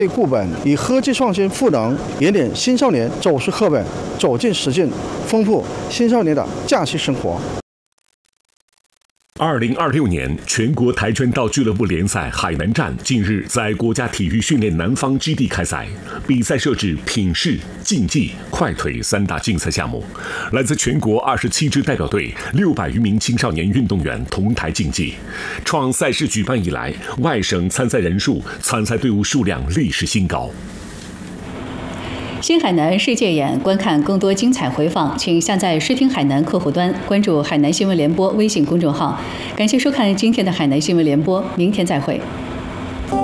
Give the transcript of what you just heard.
固本，以科技创新赋能，引领青少年走出课本，走进实践，丰富青少年的假期生活。 2026年全国跆拳道俱乐部联赛海南站近日在国家体育训练南方基地开赛，比赛设置品势、竞技、快腿3大竞赛项目，来自全国27支代表队600余名青少年运动员同台竞技，创赛事举办以来外省参赛人数、参赛队伍数量历史新高。 新海南世界眼，观看更多精彩回放，请下载视听海南客户端，关注海南新闻联播微信公众号。感谢收看今天的海南新闻联播，明天再会。